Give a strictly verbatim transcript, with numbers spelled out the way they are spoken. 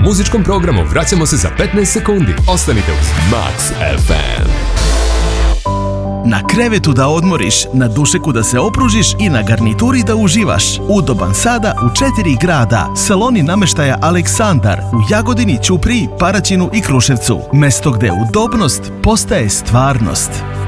muzičkom programu vraćamo se za petnaest sekundi. Ostanite uz Max ef em. Na krevetu da odmoriš, na dušeku da se opružiš i na garnituri da uživaš. Udoban sada u četiri grada. Saloni namještaja Aleksandar u Jagodini, Ćupriji, Paraćinu i Kruševcu. Mesto gdje udobnost postaje stvarnost.